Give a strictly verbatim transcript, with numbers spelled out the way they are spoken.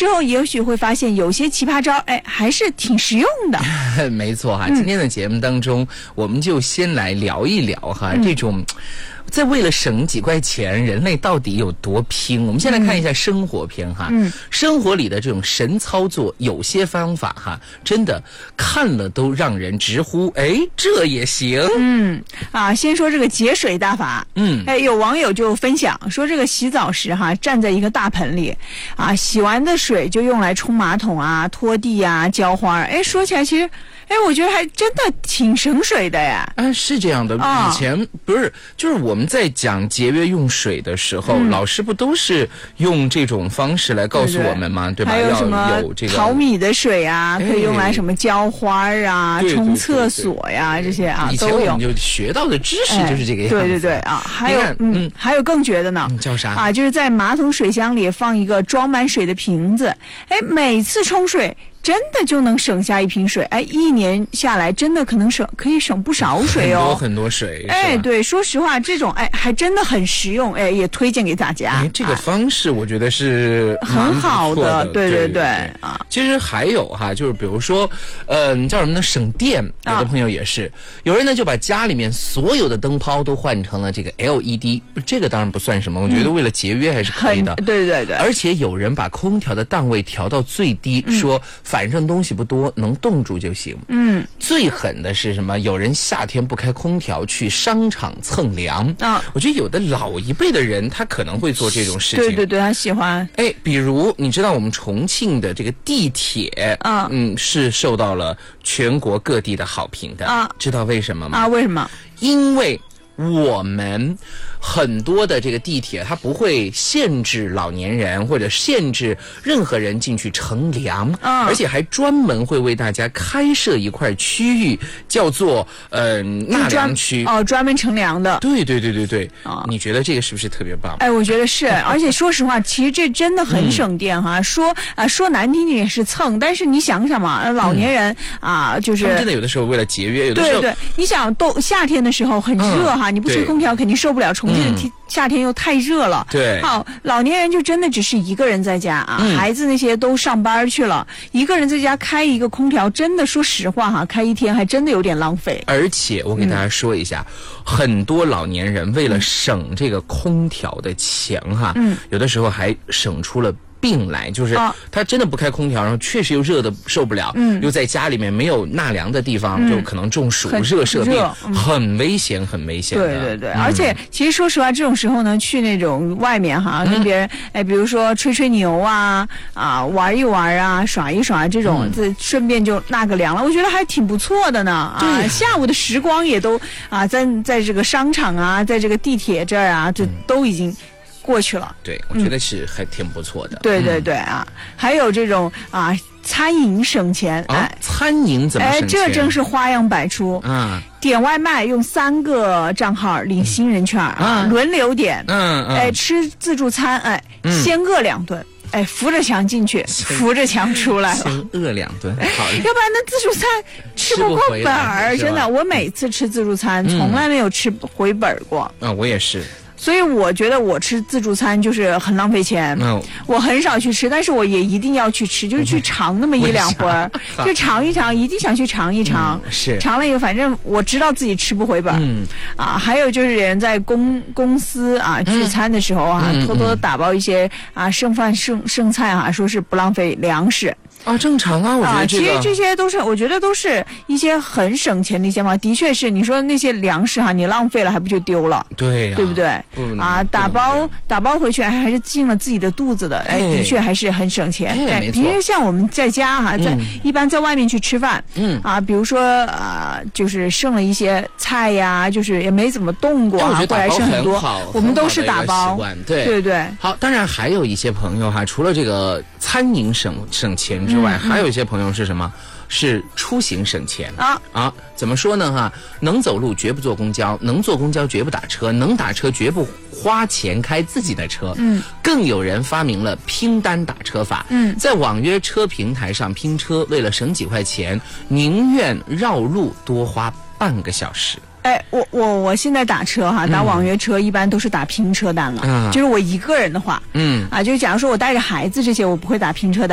之后也许会发现有些奇葩招，哎，还是挺实用的。 没错哈，今天的节目当中，嗯、我们就先来聊一聊哈、嗯、这种。在为了省几块钱，人类到底有多拼？我们先来看一下生活篇哈。嗯，生活里的这种神操作，有些方法哈，真的看了都让人直呼，哎，这也行。 嗯，啊，先说这个节水大法。 嗯， 哎，有网友就分享说，这个洗澡时哈，站在一个大盆里，啊，洗完的水就用来冲马桶啊、拖地啊、浇花。哎，说起来其实。哎，我觉得还真的挺省水的呀！ 啊，是这样的， 哦、 以前不是，就是我们在讲节约用水的时候，嗯、老师不都是用这种方式来告诉我们吗？ 对, 对, 对吧？ 还有什么有这个淘米的水啊，可以用来什么浇花啊、 哎、 冲厕所呀，这些啊以前我们就学到的知识就是这个样子。 哎、对对对啊，还有嗯, 嗯，还有更绝的呢， 嗯、叫啥啊？就是在马桶水箱里放一个装满水的瓶子，哎，每次冲水。真的就能省下一瓶水，哎，一年下来真的可能省可以省不少水哦， 很多很多水。 哎，对，说实话，这种哎还真的很实用，哎，也推荐给大家。 哎，这个方式我觉得是很好的， 对对对啊。其实还有哈，就是比如说，嗯、呃，叫什么呢？省电，有的朋友也是，啊、有人呢就把家里面所有的灯泡都换成了这个 L E D， 这个当然不算什么，我觉得为了节约还是可以的。 嗯、对对对。 而且有人把空调的档位调到最低，嗯、说。反正东西不多，能冻住就行。 嗯， 最狠的是什么？有人夏天不开空调去商场蹭凉啊！ 我觉得有的老一辈的人，他可能会做这种事情。 对对对，他喜欢。 哎，比如你知道我们重庆的这个地铁啊， 嗯，是受到了全国各地的好评的啊。 知道为什么吗？ 啊，为什么？ 因为我们很多的这个地铁，它不会限制老年人或者限制任何人进去乘凉， 嗯、 而且还专门会为大家开设一块区域，叫做呃纳凉区哦，专门乘凉的。 对对对对对， 哦、 你觉得这个是不是特别棒？ 哎，我觉得是，而且说实话，其实这真的很省电哈。嗯、说啊、呃，说难听点也是蹭，但是你想想嘛，老年人、嗯、啊，就是真的有的时候为了节约，有的时候对对，你想都夏天的时候很热哈。嗯你不吹空调肯定受不了，重庆的夏天又太热了。 对， 好，老年人就真的只是一个人在家啊， 嗯、 孩子那些都上班去了，一个人在家开一个空调，真的说实话哈，开一天还真的有点浪费。 而且我给大家说一下，嗯、很多老年人为了省这个空调的钱哈， 嗯， 有的时候还省出了。病来就是他真的不开空调，然后确实又热的受不了， 嗯， 又在家里面没有纳凉的地方，嗯、就可能中暑、热射病， 嗯、 很危险，很危险的。 对对对， 嗯、 而且其实说实话，这种时候呢，去那种外面哈，跟别人、嗯、哎，比如说吹吹牛啊啊，玩一玩啊，耍一耍这种，这、嗯、顺便就纳个凉了，我觉得还挺不错的呢。啊，下午的时光也都啊，在在这个商场啊，在这个地铁这儿啊，这都已经。过去了， 对，我觉得是还挺不错的。 嗯、对对对啊，还有这种啊，餐饮省钱， 啊、 哎， 餐饮怎么省钱？ 哎，这真是花样百出啊！ 点外卖用三个账号领新人券啊，轮流点， 嗯嗯， 哎，吃自助餐，哎，嗯、先饿两顿。哎，扶着墙进去，扶着墙出来了。 先饿两顿，好， 要不然那自助餐吃不过本儿，真的。我每次吃自助餐，嗯、从来没有吃回本过。 啊，我也是。 所以我觉得我吃自助餐就是很浪费钱， 嗯、 我很少去吃，但是我也一定要去吃，就是去尝那么一两回儿，就尝一尝，一定想去尝一尝。 嗯、是尝了以后，反正我知道自己吃不回本。 嗯啊，还有就是人在公公司啊聚餐的时候啊， 嗯、 偷偷的打包一些啊剩饭剩剩菜啊，说是不浪费粮食。 啊，正常啊，我觉得、这个啊、其实这些都是，我觉得都是一些很省钱的一些嘛。的确是，你说那些粮食哈，你浪费了还不就丢了？ 对呀、啊， 对不对？啊，打包打包回去还是进了自己的肚子的，哎，的确还是很省钱。 哎，没错。 平时像我们在家哈，在、嗯、一般在外面去吃饭， 嗯啊，比如说啊、呃，就是剩了一些菜呀，就是也没怎么动过啊，或者剩很多，我们都是打包。 对对对。 好，当然还有一些朋友哈，除了这个餐饮省省钱之外，嗯、还有一些朋友是什么？是出行省钱啊啊！怎么说呢？哈，能走路绝不坐公交，能坐公交绝不打车，能打车绝不花钱开自己的车。 嗯， 更有人发明了拼单打车法。 嗯， 在网约车平台上拼车，为了省几块钱，宁愿绕路多花半个小时。 哎，我我我现在打车哈，打网约车一般都是打拼车单了。 嗯、 就是我一个人的话， 嗯啊，就是假如说我带着孩子这些，我不会打拼车单。